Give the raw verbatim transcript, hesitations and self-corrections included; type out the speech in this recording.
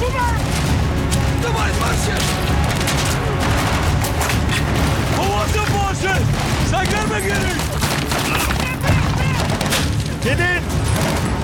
Давай, марши! Kovasın bu aşı! Sen gelme geri! Gidin!